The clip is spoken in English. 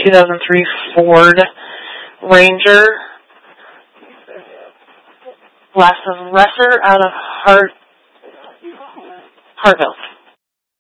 2003 Ford Ranger. Last of Lesser out of Hartville.